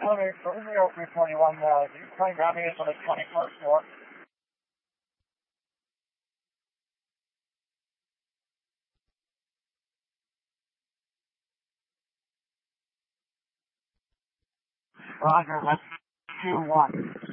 County for 0321, Ukraine Grammy is on the 21st floor. Roger, let's 2-1.